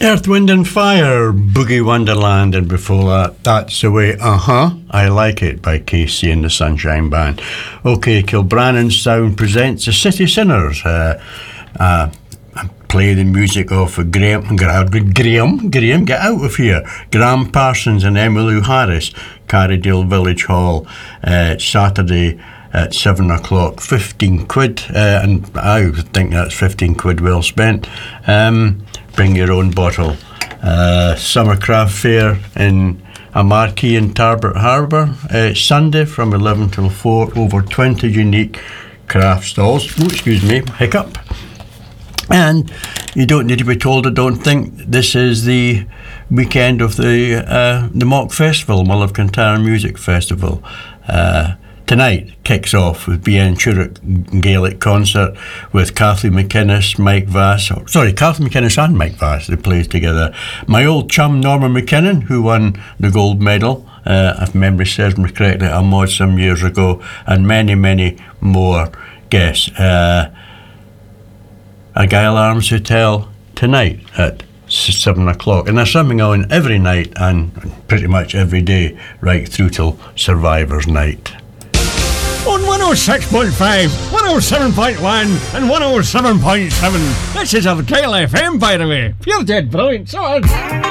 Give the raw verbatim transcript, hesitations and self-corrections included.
Earth, Wind and Fire, Boogie Wonderland, and before that, That's the Way, Uh-Huh, I Like It by K C and the Sunshine Band. OK, Kilbrannan Sound presents the City Sinners. Uh, uh, play the music of Graham, Graham, Graham, get out of here. Graham Parsons and Emmylou Harris, Carrydale Village Hall, uh, Saturday at seven o'clock, fifteen quid, uh, and I think that's fifteen quid well spent. Um, bring your own bottle. Uh, Summer Craft Fair in a marquee in Tarbert Harbour, uh, Sunday from eleven till four, over twenty unique craft stalls. Oh, excuse me, hiccup. And you don't need to be told, I don't think, this is the weekend of the uh, the Mock Festival, Mull of Kintyre Music Festival. Uh, tonight kicks off with B N Churrock Gaelic concert with Kathleen McInnes, Mike Vass. Or, sorry, Kathleen McInnes and Mike Vass, they play together. My old chum Norman McKinnon, who won the gold medal, uh, if memory serves me correctly, at a mod some years ago, and many, many more guests. Uh, Argyle Arms Hotel tonight at seven o'clock, and there's something on every night and pretty much every day right through till Survivors Night. On one oh six point five, one oh seven point one and one oh seven point seven. This is Argyle F M, by the way. You're dead brilliant, so on.